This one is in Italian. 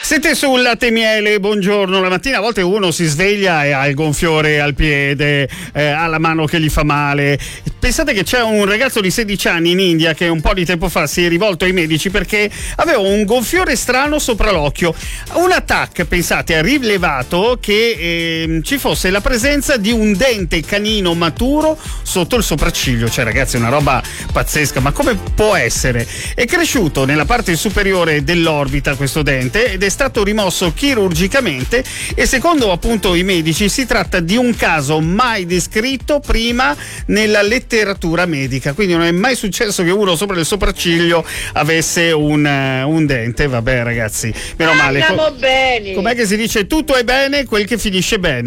Siete sul Latte e Miele, buongiorno. La mattina a volte uno si sveglia e ha il gonfiore al piede, ha la mano che gli fa male. Pensate che c'è un ragazzo di 16 anni in India che un po' di tempo fa si è rivolto ai medici perché aveva un gonfiore strano sopra l'occhio. Un TAC, pensate, ha rilevato che ci fosse la presenza di un dente canino maturo sotto il sopracciglio. Cioè, ragazzi, è una roba pazzesca, ma come può essere? È cresciuto nella parte superiore dell'orbita questo dente ed è stato rimosso chirurgicamente e secondo appunto i medici si tratta di un caso mai descritto prima nella letteratura medica, quindi non è mai successo che uno sopra il sopracciglio avesse un dente. Vabbè, ragazzi, meno male. Andiamo bene. Com'è che si dice? Tutto è bene quel che finisce bene.